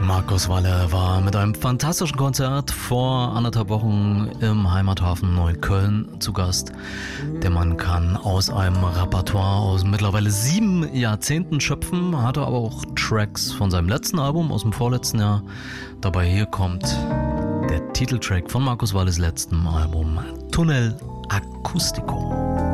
Markus Walle war mit einem fantastischen Konzert vor 1,5 Wochen im Heimathafen Neukölln zu Gast. Der Mann kann aus einem Repertoire aus mittlerweile 7 Jahrzehnten schöpfen, hatte aber auch Tracks von seinem letzten Album aus dem vorletzten Jahr. Dabei hier kommt der Titeltrack von Markus Walles letztem Album, Tunnel Acústico.